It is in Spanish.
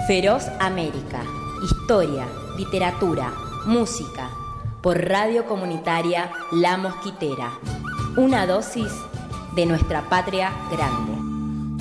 Feroz América, historia, literatura, música, por Radio Comunitaria La Mosquitera. Una dosis de nuestra patria grande.